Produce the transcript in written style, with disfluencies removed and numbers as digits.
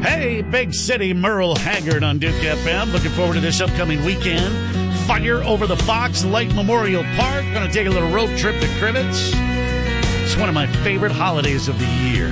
Hey, Big City, Merle Haggard on Duke FM. Looking forward to this upcoming weekend. Fire over the Fox, Lake Memorial Park. Going to take a little road trip to Crivets. It's one of my favorite holidays of the year.